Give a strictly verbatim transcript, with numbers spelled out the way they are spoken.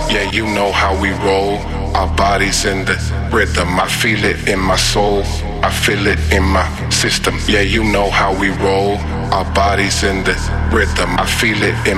Yeah, you know how we roll. Our bodies in the rhythm. I feel it in my soul. I feel it in my system. Yeah, you know how we roll. Our bodies in the rhythm. I feel it in